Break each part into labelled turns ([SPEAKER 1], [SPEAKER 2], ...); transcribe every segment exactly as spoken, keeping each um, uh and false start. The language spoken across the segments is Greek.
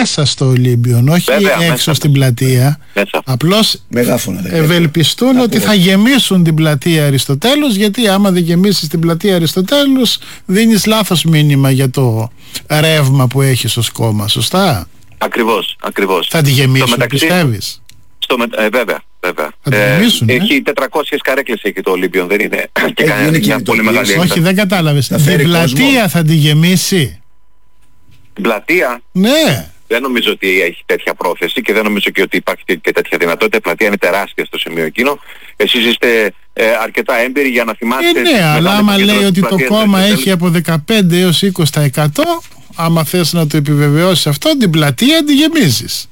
[SPEAKER 1] μέσα στο Ολύμπιον, όχι βέβαια, έξω μέσα, στην πλατεία. Απλώς ευελπιστούν Ακούω. ότι θα γεμίσουν την πλατεία Αριστοτέλους, γιατί άμα δεν γεμίσεις την πλατεία Αριστοτέλους δίνεις λάθος μήνυμα για το ρεύμα που έχεις ως κόμμα, σωστά?
[SPEAKER 2] Ακριβώς, ακριβώς.
[SPEAKER 1] Θα τη γεμίσουν, μεταξύ, πιστεύεις?
[SPEAKER 2] Στο με, ε, βέβαια, βέβαια.
[SPEAKER 1] Θα τη γεμίσουν, ε, ε?
[SPEAKER 2] Έχει τετρακόσιες καρέκλες εκεί το Ολύμπιον, δεν είναι? Και ε, κάνει μια πολύ μεγάλη
[SPEAKER 1] όχι, όχι, δεν κατάλαβες. Την πλατεία θα τη γεμίσει?
[SPEAKER 2] Την πλατεία?
[SPEAKER 1] Ναι.
[SPEAKER 2] Δεν νομίζω ότι έχει τέτοια πρόθεση και δεν νομίζω και ότι υπάρχει και τέτοια δυνατότητα. Η πλατεία είναι τεράστια στο σημείο εκείνο. Εσείς είστε ε, αρκετά έμπειροι για να θυμάστε...
[SPEAKER 1] Ε, ναι, αλλά άμα λέει ότι το κόμμα έχει από δεκαπέντε έως είκοσι τοις εκατό, άμα θες να το επιβεβαιώσεις αυτό, την πλατεία τη γεμίζεις.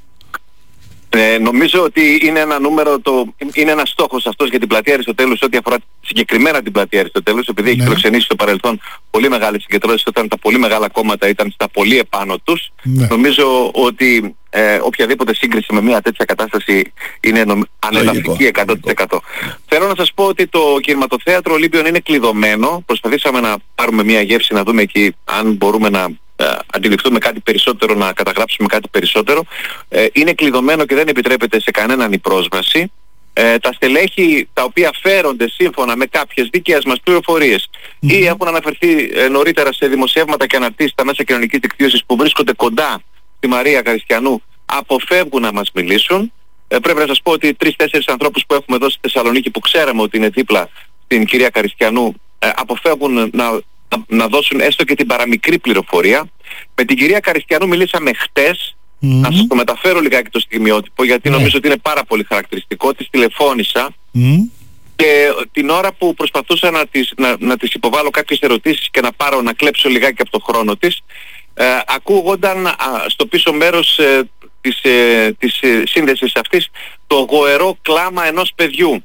[SPEAKER 2] Ε, νομίζω ότι είναι ένα νούμερο, το, είναι ένας στόχος αυτός για την πλατεία Αριστοτέλους ό,τι αφορά συγκεκριμένα την πλατεία Αριστοτέλους, επειδή ναι. έχει προξενήσει στο παρελθόν πολύ μεγάλες συγκεντρώσεις όταν τα πολύ μεγάλα κόμματα ήταν στα πολύ επάνω τους. Ναι. Νομίζω ότι ε, οποιαδήποτε σύγκριση με μια τέτοια κατάσταση είναι νομ... ανεδαφική εκατό τοις εκατό. Θέλω να σας πω ότι το κινηματοθέατρο Ολύμπιον είναι κλειδωμένο. Προσπαθήσαμε να πάρουμε μια γεύση, να δούμε εκεί αν μπορούμε να Uh, αντιληφθούμε κάτι περισσότερο, να καταγράψουμε κάτι περισσότερο. Uh, είναι κλειδωμένο και δεν επιτρέπεται σε κανέναν η πρόσβαση. Uh, τα στελέχη τα οποία φέρονται σύμφωνα με κάποιες δικές μας πληροφορίες mm-hmm. ή έχουν αναφερθεί uh, νωρίτερα σε δημοσιεύματα και αναρτήσεις στα μέσα κοινωνικής δικτύωσης που βρίσκονται κοντά στη Μαρία Καριστιανού, αποφεύγουν να μας μιλήσουν. Uh, πρέπει να σας πω ότι τρεις-τέσσερις ανθρώπους που έχουμε εδώ στη Θεσσαλονίκη που ξέραμε ότι είναι δίπλα στην κυρία Καριστιανού uh, αποφεύγουν να να δώσουν έστω και την παραμικρή πληροφορία. Με την κυρία Καριστιανού μιλήσαμε χτες, mm-hmm. να σας το μεταφέρω λιγάκι το στιγμιότυπο γιατί yeah. νομίζω ότι είναι πάρα πολύ χαρακτηριστικό. Της τηλεφώνησα mm-hmm. και την ώρα που προσπαθούσα να της, να, να της υποβάλω κάποιες ερωτήσεις και να πάρω να κλέψω λιγάκι από το χρόνο της, ε, ακούγονταν α, στο πίσω μέρος ε, της, ε, της ε, σύνδεσης αυτής το γοερό κλάμα ενός παιδιού.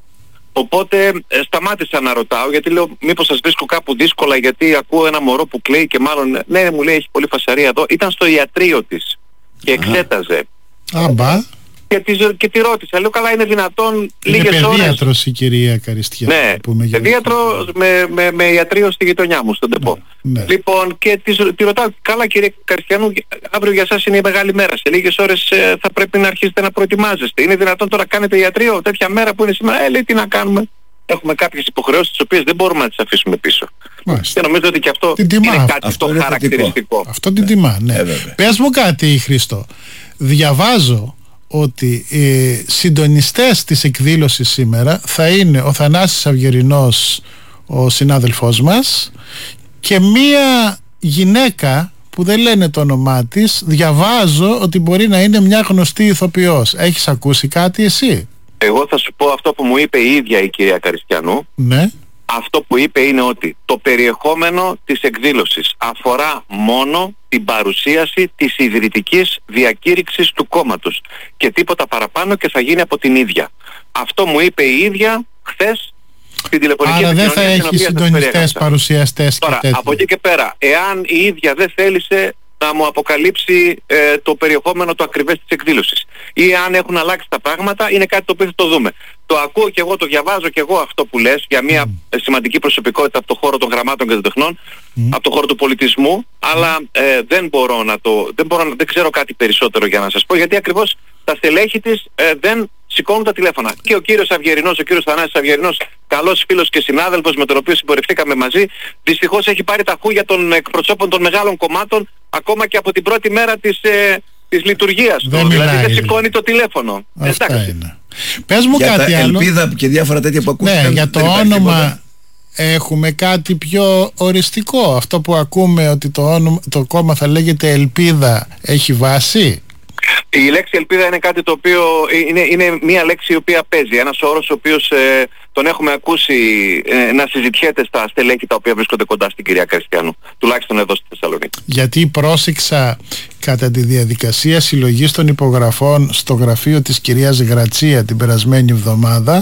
[SPEAKER 2] Οπότε ε, σταμάτησα να ρωτάω γιατί λέω μήπως σας βρίσκω κάπου δύσκολα γιατί ακούω ένα μωρό που κλαίει και μάλλον ναι μου λέει έχει πολύ φασαρία εδώ. Ήταν στο ιατρείο της και εξέταζε.
[SPEAKER 1] Άμπα.
[SPEAKER 2] Και τη, και τη ρώτησα, λέω καλά είναι δυνατόν
[SPEAKER 1] είναι
[SPEAKER 2] λίγες ώρες...
[SPEAKER 1] Είναι παιδίατρος η κυρία Καριστιανού.
[SPEAKER 2] Ναι, παιδίατρος με, με, με ιατρείο στη γειτονιά μου, στον Τεπό.
[SPEAKER 1] Ναι, ναι.
[SPEAKER 2] Λοιπόν και τη, τη ρωτάω, καλά κυρία Καριστιανού, αύριο για σας είναι η μεγάλη μέρα. Σε λίγες ώρες ε, θα πρέπει να αρχίσετε να προετοιμάζεστε. Είναι δυνατόν τώρα κάνετε ιατρείο τέτοια μέρα που είναι σήμερα? Ε, λέει τι να κάνουμε. Έχουμε κάποιες υποχρεώσεις τις οποίες δεν μπορούμε να τις αφήσουμε πίσω. Μάλιστα. Και νομίζω ότι και αυτό είναι κάτι αυτό το είναι χαρακτηριστικό.
[SPEAKER 1] Θετικό. Αυτό την τιμά, ναι. Ε, Πες μου κάτι Χρήστο. Διαβάζω ότι οι συντονιστές της εκδήλωσης σήμερα θα είναι ο Θανάσης Αυγερινός, ο συνάδελφός μας, και μία γυναίκα που δεν λένε το όνομά της, διαβάζω ότι μπορεί να είναι μια γνωστή ηθοποιός. Έχεις ακούσει κάτι εσύ?
[SPEAKER 2] Εγώ θα σου πω αυτό που μου είπε η ίδια η κυρία Καριστιανού.
[SPEAKER 1] Ναι.
[SPEAKER 2] Αυτό που είπε είναι ότι το περιεχόμενο της εκδήλωσης αφορά μόνο την παρουσίαση της ιδρυτικής διακήρυξης του κόμματος και τίποτα παραπάνω και θα γίνει από την ίδια. Αυτό μου είπε η ίδια χθες στην τηλεφωνική επικοινωνία.
[SPEAKER 1] Άρα δεν θα έχει συντονιστές, παρουσιαστές.
[SPEAKER 2] Τώρα,
[SPEAKER 1] και
[SPEAKER 2] από εκεί και πέρα, εάν η ίδια δεν θέλησε να μου αποκαλύψει ε, το περιεχόμενο το ακριβές της εκδήλωσης ή αν έχουν αλλάξει τα πράγματα, είναι κάτι το οποίο θα το δούμε. Το ακούω και εγώ, το διαβάζω και εγώ αυτό που λες για μια mm. σημαντική προσωπικότητα από το χώρο των γραμμάτων και των τεχνών, mm. από το χώρο του πολιτισμού, mm. αλλά ε, δεν μπορώ να το, δεν, μπορώ, δεν ξέρω κάτι περισσότερο για να σας πω, γιατί ακριβώς τα στελέχη της ε, δεν σηκώνουν τα τηλέφωνα. Και ο κύριος Αυγερινός, ο κύριος Θανάσης Αυγερινός, καλός φίλος και συνάδελφος με τον οποίο συμπορευτήκαμε μαζί, δυστυχώς έχει πάρει τα χούγια των εκπροσώπων των μεγάλων κομμάτων ακόμα και από την πρώτη μέρα της, ε, της λειτουργίας του. Δηλαδή δεν σηκώνει το τηλέφωνο.
[SPEAKER 1] Αυτά εντάξει. Είναι. Πες μου
[SPEAKER 3] για
[SPEAKER 1] κάτι
[SPEAKER 3] τα
[SPEAKER 1] άλλο.
[SPEAKER 3] Ελπίδα και διάφορα τέτοια που ακούστηκαν.
[SPEAKER 1] Ναι, για το όνομα έχουμε κάτι πιο οριστικό? Αυτό που ακούμε ότι το, όνομα, το κόμμα θα λέγεται Ελπίδα έχει βάση?
[SPEAKER 2] Η λέξη ελπίδα είναι κάτι το οποίο είναι, είναι μια λέξη η οποία παίζει. Ένας όρος ο οποίος ε, τον έχουμε ακούσει ε, να συζητιέται στα στελέχη τα οποία βρίσκονται κοντά στην κυρία Καριστιανού. Τουλάχιστον εδώ στη Θεσσαλονίκη.
[SPEAKER 1] Γιατί πρόσεξα κατά τη διαδικασία συλλογής των υπογραφών στο γραφείο της κυρίας Γρατσία την περασμένη εβδομάδα,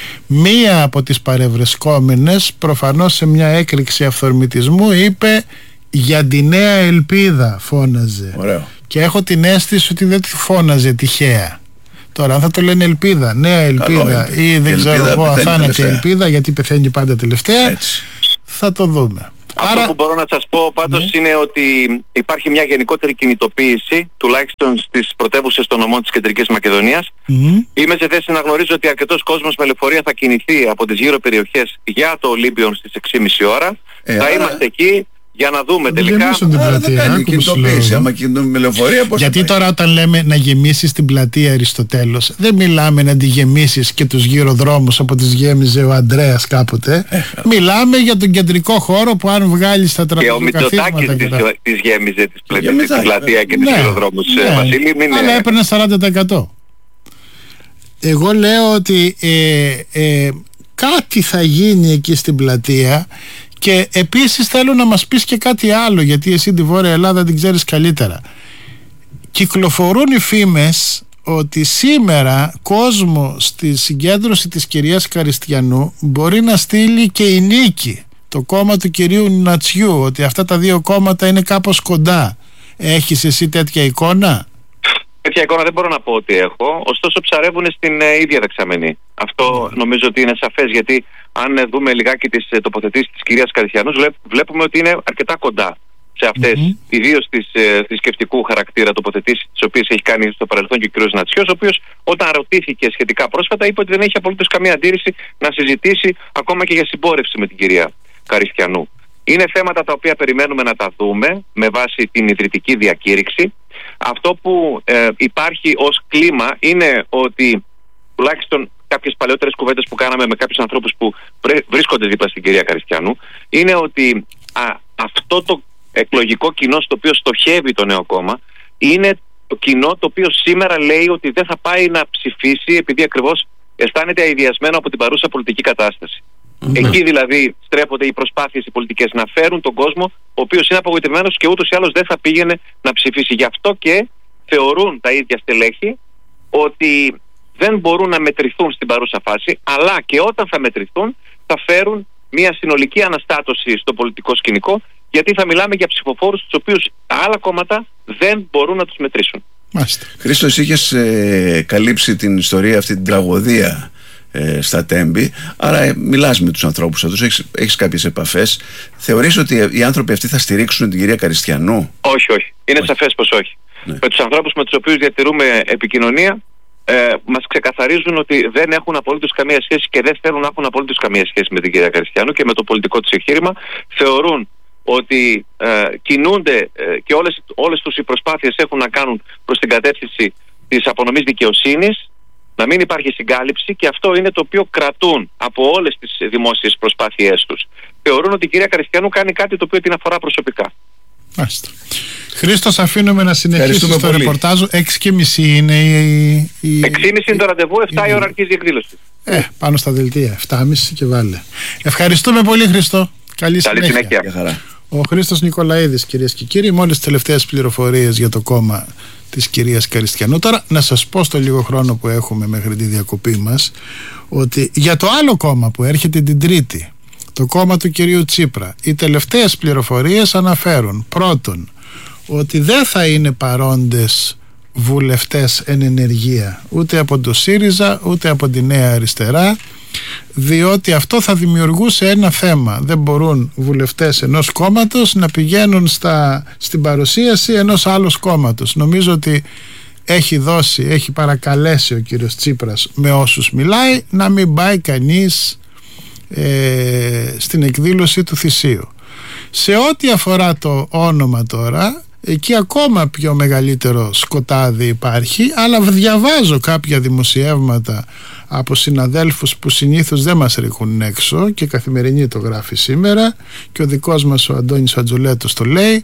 [SPEAKER 1] μία από τις παρευρισκόμενες, προφανώς σε μια έκρηξη αυθορμητισμού, είπε «Για τη νέα ελπίδα» φώναζε.
[SPEAKER 3] Ωραίο. Και
[SPEAKER 1] έχω την αίσθηση ότι δεν τη φώναζε τυχαία. Τώρα αν θα το λένε ελπίδα, νέα ελπίδα ή δεν ελπίδα, ξέρω εγώ αθάνατη ελπίδα, γιατί πεθαίνει πάντα τελευταία.
[SPEAKER 3] Έτσι.
[SPEAKER 1] θα το δούμε.
[SPEAKER 2] Αυτό
[SPEAKER 1] Άρα...
[SPEAKER 2] που μπορώ να σας πω πάντως ναι. είναι ότι υπάρχει μια γενικότερη κινητοποίηση, τουλάχιστον στις πρωτεύουσες των νομών της Κεντρικής Μακεδονίας. Mm-hmm. Είμαι σε θέση να γνωρίζω ότι αρκετός κόσμος με λεωφορεία θα κινηθεί από τις γύρω περιοχές για το Ολύμπιον στις έξι και μισή ώρα. Ε, θα άρα... είμαστε εκεί για να δούμε
[SPEAKER 1] δεν
[SPEAKER 2] τελικά.
[SPEAKER 1] Την πλατεία, δεν
[SPEAKER 3] κάνει κινητοποίηση, άμα κινητοποιούμε με λεωφορεία, πώς
[SPEAKER 1] γιατί τώρα όταν λέμε να γεμίσεις την πλατεία Αριστοτέλους, δεν μιλάμε να τη γεμίσεις και τους γύρω δρόμους από τις γέμιζε ο Ανδρέας κάποτε. Ε, μιλάμε για τον κεντρικό χώρο που αν βγάλεις τα τραπεζικά
[SPEAKER 2] θύματα. Και ο Μητσοτάκης τις γέμιζε τις πλατείες, την πλατεία και τις γύρω δρόμους. Βασίλη, μην
[SPEAKER 1] αλλά έπαιρνε σαράντα τοις εκατό. Εγώ λέω ότι ε, ε, κάτι θα γίνει εκεί στην πλατεία. Και επίσης θέλω να μας πεις και κάτι άλλο, γιατί εσύ τη Βόρεια Ελλάδα την ξέρεις καλύτερα. Κυκλοφορούν οι φήμες ότι σήμερα κόσμο στη συγκέντρωση της κυρίας Καριστιανού μπορεί να στείλει και η Νίκη, το κόμμα του κυρίου Νατσιού, ότι αυτά τα δύο κόμματα είναι κάπως κοντά. Έχεις εσύ τέτοια εικόνα?
[SPEAKER 2] Τέτοια εικόνα δεν μπορώ να πω ότι έχω, ωστόσο ψαρεύουν στην ε, ίδια δεξαμενή. Αυτό mm. νομίζω ότι είναι σαφές, γιατί αν ε, δούμε λιγάκι τις ε, τοποθετήσεις της κυρίας Καριστιανού, βλέπ, βλέπουμε ότι είναι αρκετά κοντά σε αυτές, mm-hmm. ιδίως τις ε, θρησκευτικού χαρακτήρα τοποθετήσεις, τις οποίες έχει κάνει στο παρελθόν και ο κ. Νατσιός, ο οποίος όταν ρωτήθηκε σχετικά πρόσφατα είπε ότι δεν έχει απολύτως καμία αντίρρηση να συζητήσει ακόμα και για συμπόρευση με την κυρία Καριστιανού. Είναι θέματα τα οποία περιμένουμε να τα δούμε με βάση την ιδρυτική διακήρυξη. Αυτό που ε, υπάρχει ως κλίμα είναι ότι τουλάχιστον κάποιες παλαιότερες κουβέντες που κάναμε με κάποιους ανθρώπους που βρίσκονται δίπλα στην κυρία Καριστιανού, είναι ότι α, αυτό το εκλογικό κοινό στο οποίο στοχεύει το νέο κόμμα είναι το κοινό το οποίο σήμερα λέει ότι δεν θα πάει να ψηφίσει επειδή ακριβώς αισθάνεται αηδιασμένο από την παρούσα πολιτική κατάσταση. Mm-hmm. Εκεί δηλαδή στρέφονται οι προσπάθειες οι πολιτικές να φέρουν τον κόσμο, ο οποίος είναι απογοητευμένος και ούτως ή άλλως δεν θα πήγαινε να ψηφίσει. Γι' αυτό και θεωρούν τα ίδια στελέχη ότι δεν μπορούν να μετρηθούν στην παρούσα φάση, αλλά και όταν θα μετρηθούν θα φέρουν μια συνολική αναστάτωση στο πολιτικό σκηνικό, γιατί θα μιλάμε για ψηφοφόρους τους οποίους τα άλλα κόμματα δεν μπορούν να τους μετρήσουν.
[SPEAKER 3] Μάλιστα. Χρήστο, εσύ είχες ε, καλύψει την ιστορία αυτή, την τραγωδία ε, στα Τέμπη, άρα ε, μιλάς με τους ανθρώπους αυτούς, έχεις, έχεις κάποιες επαφές. Θεωρείς ότι οι άνθρωποι αυτοί θα στηρίξουν την κυρία Καριστιανού?
[SPEAKER 2] Όχι, όχι. Είναι όχι. Σαφές πως όχι. Ναι. Με τους ανθρώπους με τους οποίους διατηρούμε επικοινωνία, Ε, μας ξεκαθαρίζουν ότι δεν έχουν απολύτως καμία σχέση και δεν θέλουν να έχουν απολύτως καμία σχέση με την κυρία Καριστιανού και με το πολιτικό της εγχείρημα. Θεωρούν ότι ε, κινούνται ε, και όλες, όλες τους οι προσπάθειες έχουν να κάνουν προς την κατεύθυνση της απονομής δικαιοσύνης, να μην υπάρχει συγκάλυψη, και αυτό είναι το οποίο κρατούν από όλες τις δημόσιες προσπάθειές τους. Θεωρούν ότι η κυρία Καριστιανού κάνει κάτι το οποίο την αφορά προσωπικά.
[SPEAKER 1] Μάλιστα. Χρήστος, αφήνουμε να συνεχίσεις το ρεπορτάζ. έξι και μισή είναι η... η...
[SPEAKER 2] έξι και μισή είναι το ραντεβού, επτά η ώρα αρχίζει η εκδήλωση.
[SPEAKER 1] Ε, πάνω στα δελτία, επτά και μισή και βάλε. Ευχαριστούμε πολύ, Χρήστο. Καλή, Καλή συνέχεια.
[SPEAKER 2] συνέχεια.
[SPEAKER 1] Ο Χρήστος Νικολαίδης, κυρίες και κύριοι, μόλις τις τελευταίες πληροφορίες για το κόμμα της κυρίας Καριστιανού. Τώρα να σας πω στο λίγο χρόνο που έχουμε μέχρι τη διακοπή μας, ότι για το άλλο κόμμα που έρχεται την Τρίτη, το κόμμα του κυρίου Τσίπρα, οι τελευταίες πληροφορίες αναφέρουν πρώτον ότι δεν θα είναι παρόντες βουλευτές εν ενεργεία ούτε από το ΣΥΡΙΖΑ ούτε από τη Νέα Αριστερά, διότι αυτό θα δημιουργούσε ένα θέμα. Δεν μπορούν βουλευτές ενός κόμματος να πηγαίνουν στα, στην παρουσίαση ενός άλλους κόμματος. Νομίζω ότι έχει δώσει, έχει παρακαλέσει ο κύριος Τσίπρας με όσους μιλάει να μην πάει κανείς ε, στην εκδήλωση του θυσίου. Σε ό,τι αφορά το όνομα τώρα, εκεί ακόμα πιο μεγαλύτερο σκοτάδι υπάρχει, αλλά διαβάζω κάποια δημοσιεύματα από συναδέλφους που συνήθως δεν μας ρίχνουν έξω, και Καθημερινή το γράφει σήμερα και ο δικός μας ο Αντώνης Ατζουλέτος το λέει.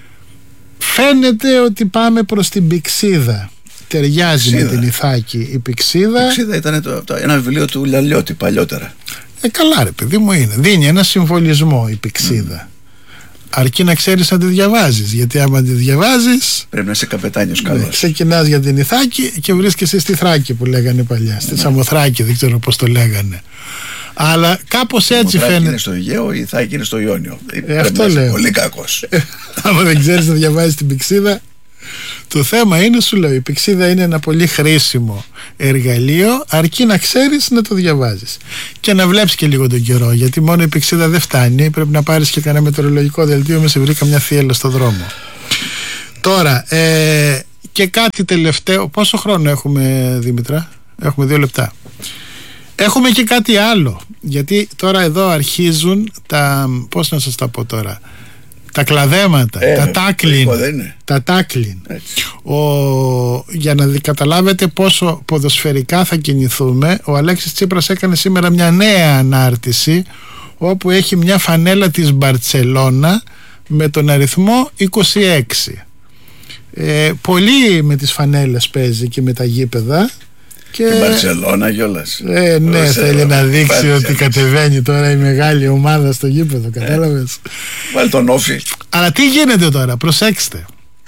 [SPEAKER 1] Φαίνεται ότι πάμε προς την Πυξίδα. Ταιριάζει Πυξίδα. Με την Ιθάκη η Πυξίδα.
[SPEAKER 3] Η Πυξίδα ήταν το, το, ένα βιβλίο του Λαλιώτη παλιότερα.
[SPEAKER 1] Ε, καλά ρε παιδί μου, είναι. Δίνει ένα συμβολισμό η Πυξίδα. Mm. Αρκεί να ξέρεις να τη διαβάζεις, γιατί άμα τη διαβάζεις
[SPEAKER 3] πρέπει να είσαι καπετάνιος καλός. Ναι,
[SPEAKER 1] ξεκινάς για την Ιθάκη και βρίσκεσαι στη Θράκη που λέγανε παλιά, στη ναι. Σαμοθράκη, δεν ξέρω πώς το λέγανε. Αλλά κάπως έτσι φαίνεται. Η Σαμοθράκη είναι στο Αιγαίο, η Ιθάκη είναι στο Ιόνιο. Ε, αυτό λέω.
[SPEAKER 3] Πολύ κακός.
[SPEAKER 1] Άμα δεν ξέρεις να διαβάζεις την Πυξίδα, Το θέμα είναι, σου λέω, η πηξίδα είναι ένα πολύ χρήσιμο εργαλείο, αρκεί να ξέρεις να το διαβάζεις και να βλέπεις και λίγο τον καιρό, γιατί μόνο η πηξίδα δεν φτάνει, πρέπει να πάρεις και κανένα μετεωρολογικό δελτίο με σε βρει καμιά θύελλα στο δρόμο. Τώρα ε, και κάτι τελευταίο. Πόσο χρόνο έχουμε, Δήμητρα? Έχουμε δύο λεπτά. Έχουμε και κάτι άλλο, γιατί τώρα εδώ αρχίζουν τα, πώς να σας τα πω τώρα, τα κλαδέματα, ε, τα τάκλιν, τα τάκλιν. Ο, για να καταλάβετε πόσο ποδοσφαιρικά θα κινηθούμε, ο Αλέξης Τσίπρας έκανε σήμερα μια νέα ανάρτηση, όπου έχει μια φανέλα της Μπαρτσελώνα με τον αριθμό είκοσι έξι. ε, Πολύ με τις φανέλες παίζει και με τα γήπεδα. Και
[SPEAKER 3] η Μπαρτσελώνα κιόλας.
[SPEAKER 1] Ε, ναι, Μπαρτσελώνα. Θέλει να δείξει Μπαρτσελώνα. Ότι κατεβαίνει τώρα η μεγάλη ομάδα στο γήπεδο, κατάλαβες.
[SPEAKER 3] Βάλει τον όφι.
[SPEAKER 1] Αλλά τι γίνεται τώρα, προσέξτε.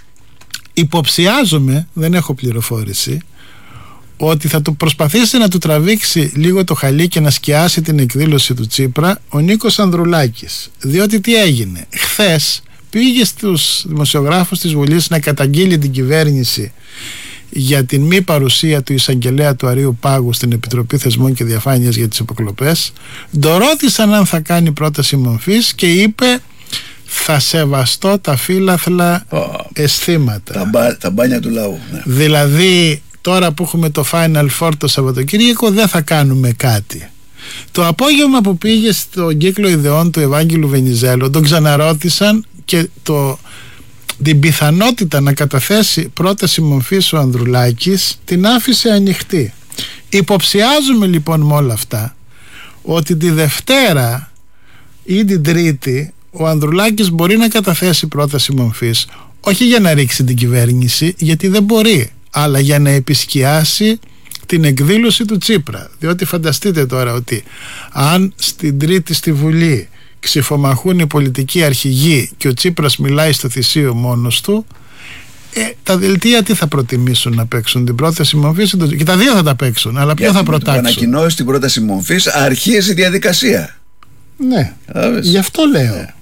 [SPEAKER 1] Υποψιάζομαι, δεν έχω πληροφόρηση, ότι θα του προσπαθήσει να του τραβήξει λίγο το χαλί και να σκιάσει την εκδήλωση του Τσίπρα ο Νίκος Ανδρουλάκης. Διότι τι έγινε? Χθες πήγε στους δημοσιογράφους της Βουλής να καταγγείλει την κυβέρνηση για την μη παρουσία του εισαγγελέα του Αρείου Πάγου στην Επιτροπή Θεσμών και Διαφάνειας για τις υποκλοπές. Το ρώτησαν αν θα κάνει πρόταση μορφής και είπε: θα σεβαστώ τα φύλαθλα oh, αισθήματα.
[SPEAKER 3] Τα, μπα, τα μπάνια του λαού. Ναι.
[SPEAKER 1] Δηλαδή τώρα που έχουμε το Final Four το Σαββατοκύριακο δεν θα κάνουμε κάτι. Το απόγευμα που πήγε στον κύκλο ιδεών του Ευάγγελου Βενιζέλου, τον ξαναρώτησαν και το, την πιθανότητα να καταθέσει πρόταση μορφής ο Ανδρουλάκης την άφησε ανοιχτή. Υποψιάζουμε λοιπόν με όλα αυτά ότι τη Δευτέρα ή την Τρίτη ο Ανδρουλάκης μπορεί να καταθέσει πρόταση μορφής, όχι για να ρίξει την κυβέρνηση, γιατί δεν μπορεί, αλλά για να επισκιάσει την εκδήλωση του Τσίπρα. Διότι φανταστείτε τώρα ότι αν στην Τρίτη στη Βουλή ξυφομαχούν οι πολιτικοί αρχηγοί και ο Τσίπρας μιλάει στο θυσίο μόνος του, ε, τα δελτία τι θα προτιμήσουν να παίξουν, την πρόταση μορφής? Και τα δύο θα τα παίξουν, αλλά ποιο θα προτάξουν?
[SPEAKER 3] Ανακοινώσει την πρόταση μορφής, αρχίζει η διαδικασία.
[SPEAKER 1] Ναι, Άβες. Γι' αυτό λέω. Ναι.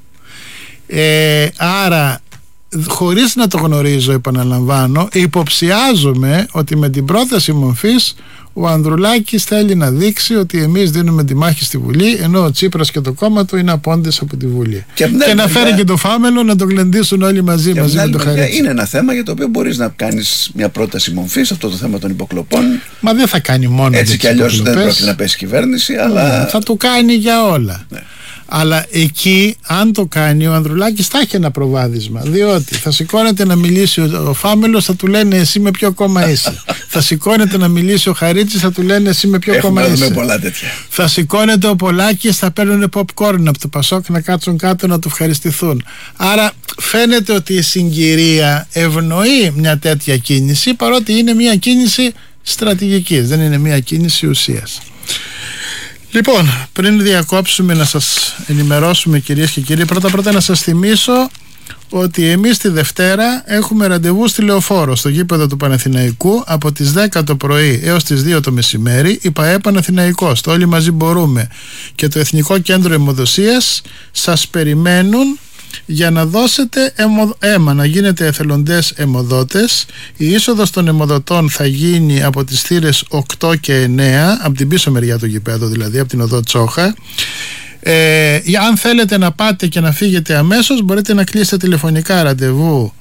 [SPEAKER 1] Ε, άρα χωρίς να το γνωρίζω, επαναλαμβάνω, υποψιάζομαι ότι με την πρόταση μορφής ο Ανδρουλάκης θέλει να δείξει ότι εμείς δίνουμε τη μάχη στη Βουλή, ενώ ο Τσίπρας και το κόμμα του είναι απόντες από τη Βουλή. Και, και να, να φέρει και το φάμελο να το γλεντήσουν όλοι μαζί, μαζί με το Χαρίτσι.
[SPEAKER 3] Είναι ένα θέμα για το οποίο μπορείς να κάνεις μια πρόταση μορφής, αυτό το θέμα των υποκλοπών.
[SPEAKER 1] Μα δεν θα κάνει μόνο
[SPEAKER 3] έτσι κι αλλιώς δεν πρόκειται να πέσει κυβέρνηση, αλλά
[SPEAKER 1] θα το κάνει για όλα. Ναι. Αλλά εκεί, αν το κάνει, ο Ανδρουλάκης θα έχει ένα προβάδισμα. Διότι θα σηκώνεται να μιλήσει ο, ο Φάμελος, θα του λένε εσύ με ποιο κόμμα είσαι. Θα σηκώνεται να μιλήσει ο Χαρίτσης, θα του λένε εσύ με ποιο
[SPEAKER 3] Έχουμε
[SPEAKER 1] κόμμα είσαι.
[SPEAKER 3] Πολλά τέτοια.
[SPEAKER 1] Θα σηκώνεται ο Πολάκης, θα παίρνουν popcorn από το Πασόκ να κάτσουν κάτω να του ευχαριστηθούν. Άρα φαίνεται ότι η συγκυρία ευνοεί μια τέτοια κίνηση, παρότι είναι μια κίνηση στρατηγικής, δεν είναι μια κίνηση ουσίας. Λοιπόν, πριν διακόψουμε να σας ενημερώσουμε, κυρίες και κύριοι, πρώτα πρώτα να σας θυμίσω ότι εμείς τη Δευτέρα έχουμε ραντεβού στη Λεωφόρο, στο γήπεδο του Παναθηναϊκού, από τις δέκα το πρωί έως τις δύο το μεσημέρι. Η ΠΑΕ Παναθηναϊκός, το Όλοι Μαζί Μπορούμε και το Εθνικό Κέντρο Αιμοδοσίας σας περιμένουν για να δώσετε αίμα, να γίνετε εθελοντές αιμοδότες. Η είσοδος των αιμοδοτών θα γίνει από τις θύρες οκτώ και εννέα, από την πίσω μεριά του γηπέδου, δηλαδή από την οδό Τσόχα. Ε, αν θέλετε να πάτε και να φύγετε αμέσως, μπορείτε να κλείσετε τηλεφωνικά ραντεβού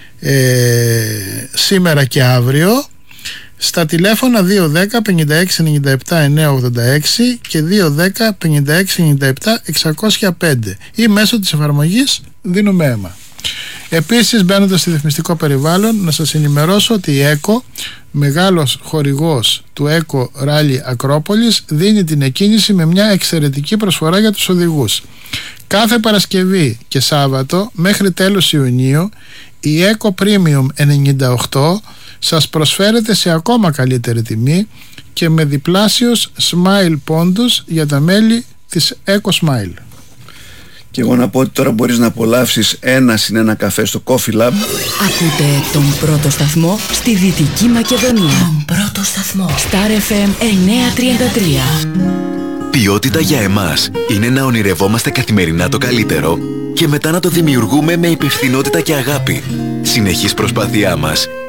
[SPEAKER 1] ε, σήμερα και αύριο στα τηλέφωνα δύο ένα μηδέν πενήντα έξι ενενήντα επτά εννιακόσια ογδόντα έξι και δύο ένα μηδέν πενήντα έξι ενενήντα επτά εξακόσια πέντε ή μέσω της εφαρμογής Δίνουμε Αίμα. Επίσης, μπαίνοντας στη διαφημιστικό περιβάλλον, να σας ενημερώσω ότι η ΕΚΟ, μεγάλος χορηγός του ΕΚΟ Rally Ακρόπολης, δίνει την εκκίνηση με μια εξαιρετική προσφορά για τους οδηγούς. Κάθε Παρασκευή και Σάββατο μέχρι τέλος Ιουνίου η ΕΚΟ Premium ενενήντα οκτώ σας προσφέρεται σε ακόμα καλύτερη τιμή και με διπλάσιος Smile πόντους για τα μέλη της ΕΚΟ Smile.
[SPEAKER 3] Και εγώ να πω ότι τώρα μπορείς να απολαύσεις ένα συν ένα καφέ στο Coffee Lab.
[SPEAKER 4] Ακούτε τον πρώτο σταθμό στη Δυτική Μακεδονία. Τον πρώτο σταθμό. Star εφ εμ εννιακόσια τριάντα τρία.
[SPEAKER 5] Ποιότητα για εμάς είναι να ονειρευόμαστε καθημερινά το καλύτερο και μετά να το δημιουργούμε με υπευθυνότητα και αγάπη. Συνεχής προσπάθειά μας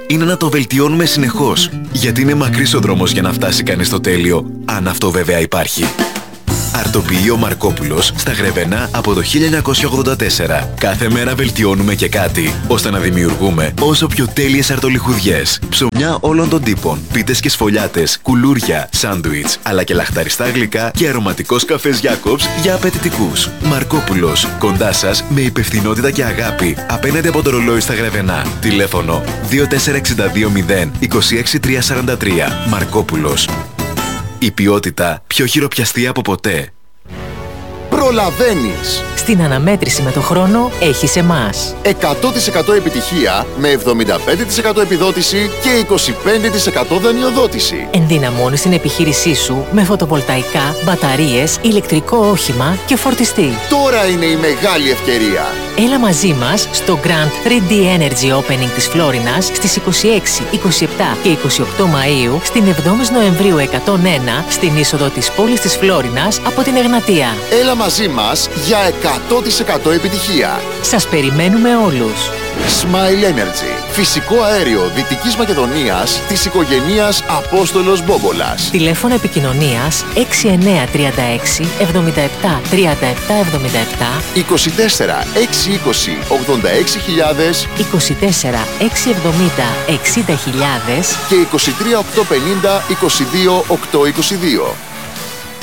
[SPEAKER 5] είναι να το βελτιώνουμε συνεχώς. Γιατί είναι μακρύς ο δρόμος για να φτάσει κανείς στο τέλειο, αν αυτό βέβαια υπάρχει. Αρτοποιείο Μαρκόπουλος στα Γρεβενά από το χίλια εννιακόσια ογδόντα τέσσερα. Κάθε μέρα βελτιώνουμε και κάτι, ώστε να δημιουργούμε όσο πιο τέλειες αρτολιχουδιές. Ψωμιά όλων των τύπων, πίτες και σφολιάτες, κουλούρια, σάντουιτς, αλλά και λαχταριστά γλυκά και αρωματικός καφές Jacobs για απαιτητικούς. Μαρκόπουλος, κοντά σας με υπευθυνότητα και αγάπη, απέναντι από το ρολόι στα Γρεβενά. Τηλέφωνο δύο τέσσερα έξι δύο μηδέν δύο έξι τρία τέσσερα τρία. Μαρκόπουλος. Η ποιότητα πιο χειροπιαστή από ποτέ.
[SPEAKER 6] Προλαβαίνεις.
[SPEAKER 7] Στην αναμέτρηση με το χρόνο έχεις εμάς.
[SPEAKER 6] εκατό τοις εκατό επιτυχία με εβδομήντα πέντε τοις εκατό επιδότηση και είκοσι πέντε τοις εκατό δανειοδότηση.
[SPEAKER 7] Ενδυναμώνεις την επιχείρησή σου με φωτοβολταϊκά, μπαταρίες, ηλεκτρικό όχημα και φορτιστή.
[SPEAKER 6] Τώρα είναι η μεγάλη ευκαιρία.
[SPEAKER 7] Έλα μαζί μας στο Grand θρι ντι Energy Opening της Φλόρινας στις είκοσι έξι, είκοσι επτά και είκοσι οκτώ Μαΐου, στην εβδόμη Νοεμβρίου εκατόν ένα, στην είσοδο της πόλης της Φλόρινας από την Εγνατία.
[SPEAKER 6] Έλα μαζί μας για εκατό τοις εκατό επιτυχία.
[SPEAKER 7] Σας περιμένουμε όλους.
[SPEAKER 6] Smile Energy. Φυσικό αέριο Δυτικής Μακεδονίας της οικογενείας Απόστολος Μπόμπολας.
[SPEAKER 7] Τηλέφωνο επικοινωνίας έξι εννιά τρία έξι εβδομήντα επτά τριάντα επτά εβδομήντα επτά,
[SPEAKER 6] είκοσι τέσσερα έξι είκοσι ογδόντα έξι χιλιάδες,
[SPEAKER 7] είκοσι τέσσερα έξι εβδομήντα εξήντα χιλιάδες
[SPEAKER 6] και είκοσι τρία οκτακόσια πενήντα είκοσι δύο οκτακόσια είκοσι δύο.